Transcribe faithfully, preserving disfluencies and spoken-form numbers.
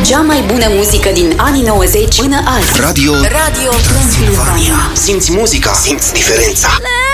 Cea mai bună muzică din anii nouăzeci până azi. Radio Radio Transilvania. Simți muzica, simți diferența.